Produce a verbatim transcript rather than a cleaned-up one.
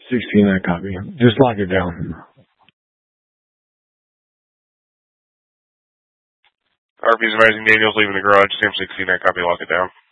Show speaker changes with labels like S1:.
S1: sixty-nine copy. Just lock it down.
S2: R P's Amazing Daniels leaving the garage. Sam sixty-nine copy. Lock it down.